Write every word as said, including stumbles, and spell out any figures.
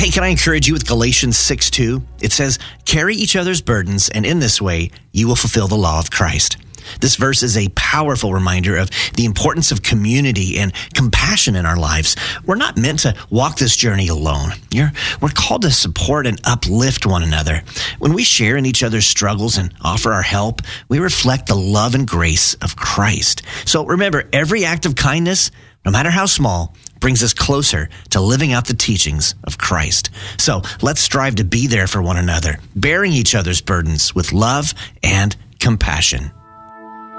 Hey, can I encourage you with Galatians six two? It says, carry each other's burdens, and in this way, you will fulfill the law of Christ. This verse is a powerful reminder of the importance of community and compassion in our lives. We're not meant to walk this journey alone. You're, we're called to support and uplift one another. When we share in each other's struggles and offer our help, we reflect the love and grace of Christ. So remember, every act of kindness, no matter how small, brings us closer to living out the teachings of Christ. So let's strive to be there for one another, bearing each other's burdens with love and compassion.